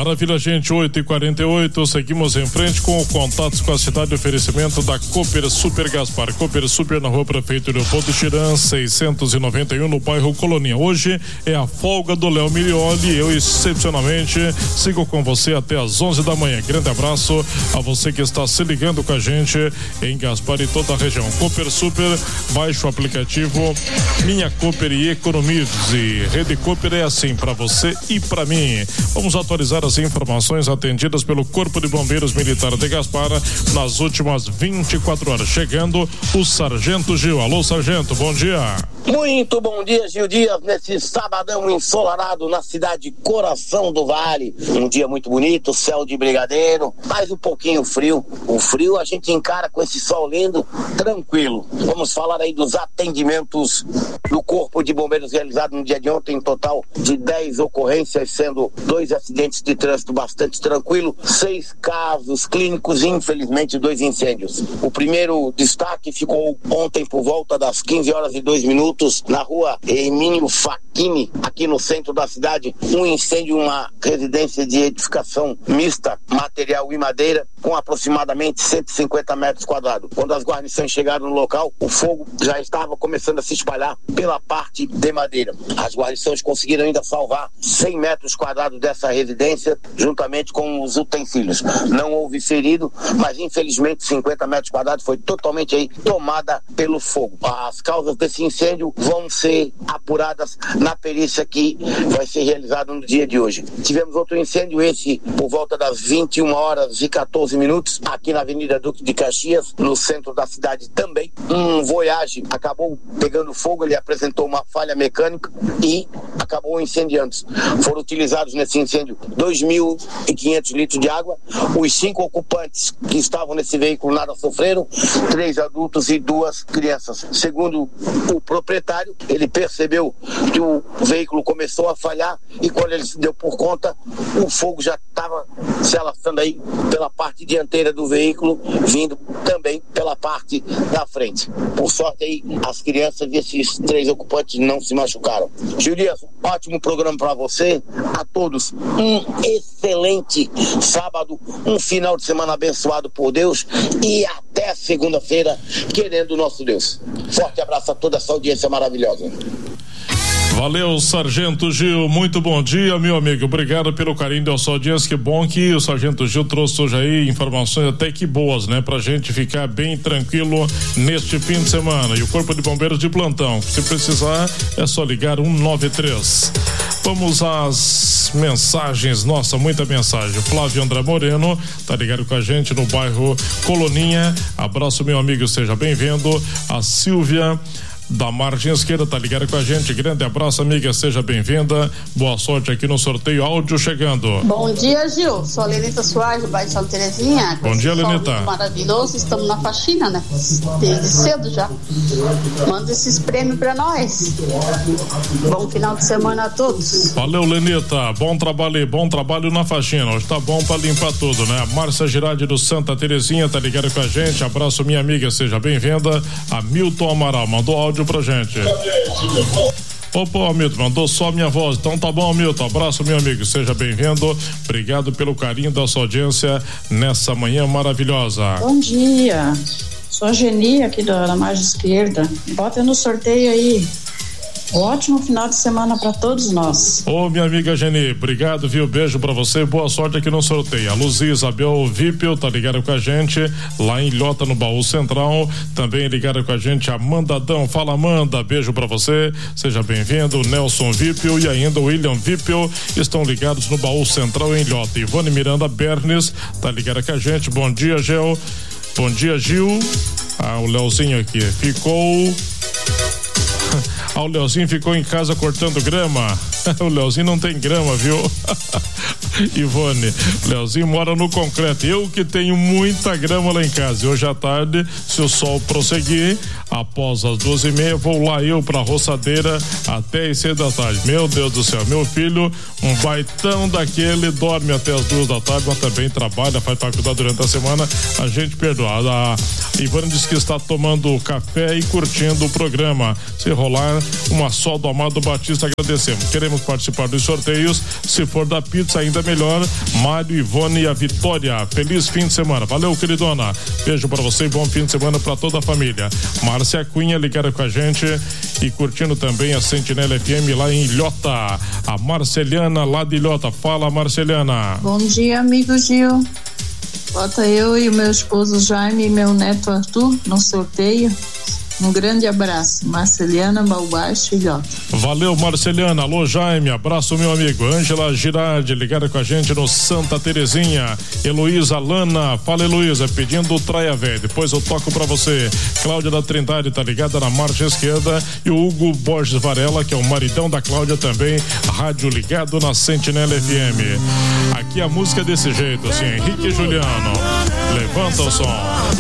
Maravilha, gente, 8h48, seguimos em frente com contatos com a cidade, oferecimento da Cooper Super Gaspar. Cooper Super na rua Prefeito Leopoldo Tiran, 691, no bairro Colônia. Hoje é a folga do Léo Milioli, eu excepcionalmente sigo com você até às 11 da manhã. Grande abraço a você que está se ligando com a gente em Gaspar e toda a região. Cooper Super, baixe o aplicativo Minha Cooper e economize. Rede Cooper é assim para você e para mim. Vamos atualizar as informações atendidas pelo Corpo de Bombeiros Militar de Gaspar nas últimas 24 horas. Chegando o Sargento Gil. Alô, Sargento, bom dia. Muito bom dia, Gil Dias, nesse sabadão ensolarado na cidade Coração do Vale. Um dia muito bonito, céu de brigadeiro, mas um pouquinho frio. O frio a gente encara com esse sol lindo, tranquilo. Vamos falar aí dos atendimentos do Corpo de Bombeiros realizados no dia de ontem, em total de 10 ocorrências, sendo 2 acidentes de trânsito bastante tranquilo, 6 casos clínicos e infelizmente 2 incêndios. O primeiro destaque ficou ontem por volta das 15h02 na rua Emílio Facchini, aqui no centro da cidade, um incêndio em uma residência de edificação mista, material e madeira, com aproximadamente 150 metros quadrados. Quando as guarnições chegaram no local, o fogo já estava começando a se espalhar pela parte de madeira. As guarnições conseguiram ainda salvar 100 metros quadrados dessa residência, juntamente com os utensílios. Não houve ferido, mas infelizmente 50 metros quadrados foi totalmente aí tomada pelo fogo. As causas desse incêndio vão ser apuradas na perícia que vai ser realizada no dia de hoje. Tivemos outro incêndio, esse por volta das 21h14, aqui na Avenida Duque de Caxias, no centro da cidade também. Um Voyage acabou pegando fogo, ele apresentou uma falha mecânica e acabou incendiando. Foram utilizados nesse incêndio 2.500 litros de água. Os 5 ocupantes que estavam nesse veículo nada sofreram, 3 adultos e 2 crianças. Segundo o proprietário, ele percebeu que o veículo começou a falhar e quando ele se deu por conta, o fogo já estava se alastrando aí pela parte dianteira do veículo, vindo também pela parte da frente. Por sorte aí, as crianças e esses 3 ocupantes não se machucaram. Julias, ótimo programa para você, a todos um excelente sábado, um final de semana abençoado por Deus e até segunda-feira, querendo o nosso Deus. Forte abraço a toda essa audiência maravilhosa. Valeu, Sargento Gil, muito bom dia, meu amigo, obrigado pelo carinho da sua audiência. Que bom que o Sargento Gil trouxe hoje aí informações até que boas, né, pra gente ficar bem tranquilo neste fim de semana. E o Corpo de Bombeiros de plantão, se precisar é só ligar 193. Vamos às mensagens, nossa, muita mensagem. Flávio André Moreno tá ligado com a gente no bairro Coloninha. Abraço, meu amigo, seja bem-vindo. A Silvia da margem esquerda tá ligada com a gente, grande abraço, amiga, seja bem-vinda, boa sorte aqui no sorteio, áudio chegando. Bom dia, Gil, sou a Lenita Soares, do bairro Santa Terezinha. Bom dia, Lenita. Maravilhoso, estamos na faxina, né, desde cedo já. Manda esses prêmios pra nós. Bom final de semana a todos. Valeu, Lenita, bom trabalho na faxina, hoje tá bom pra limpar tudo, né? A Márcia Girardi do Santa Terezinha tá ligada com a gente, abraço, minha amiga, seja bem-vinda. A Milton Amaral mandou áudio pra gente. Opa, Milton, mandou só minha voz, então tá bom, Milton, abraço, meu amigo, seja bem-vindo, obrigado pelo carinho da sua audiência nessa manhã maravilhosa. Bom dia, sou a Geni aqui da margem esquerda, bota no sorteio aí. Ótimo final de semana para todos nós. Ô, minha amiga Geni, obrigado, viu? Beijo pra você, boa sorte aqui no sorteio. A Luzia Isabel Vipel tá ligada com a gente lá em Ilhota, no Baú Central, também ligada com a gente a Amanda Adão, fala Amanda, beijo pra você, seja bem-vindo. Nelson Vipel e ainda o William Vipel estão ligados no Baú Central em Ilhota. Ivone Miranda Bernes tá ligada com a gente, bom dia, Gil. Bom dia, Gil. O Leozinho aqui ficou... o Leozinho ficou em casa cortando grama. O Leozinho não tem grama, viu? Ivone, o Leozinho mora no concreto. Eu que tenho muita grama lá em casa. Hoje à tarde, se o sol prosseguir, após as 2h30, vou lá eu pra roçadeira até as 6 da tarde. Meu Deus do céu, meu filho, um baitão daquele, dorme até as 2 da tarde, mas também trabalha, faz faculdade durante a semana. A gente perdoa. A Ivone diz que está tomando café e curtindo o programa. Se rolar, uma só do Amado Batista, agradecemos. Queremos participar dos sorteios, se for da pizza ainda melhor. Mário, Ivone e a Vitória, feliz fim de semana. Valeu, queridona, beijo pra você e bom fim de semana pra toda a família. Márcia Cunha ligada com a gente e curtindo também a Sentinela FM lá em Ilhota. A Marceliana lá de Ilhota, fala Marceliana. Bom dia, amigo Gil. Bota eu e o meu esposo Jaime e meu neto Arthur no sorteio. Um grande abraço, Marceliana, Balbaixo, Ilhota. Valeu, Marceliana. Alô, Jaime, abraço, meu amigo. Ângela Girardi, ligada com a gente no Santa Terezinha. Heloísa Lana, fala Heloísa, pedindo o Traia Véia. Depois eu toco pra você. Cláudia da Trindade tá ligada na margem esquerda. E o Hugo Borges Varela, que é o maridão da Cláudia também, rádio ligado na Sentinela FM. Aqui a música é desse jeito, assim, Henrique e Juliano. Levanta o som.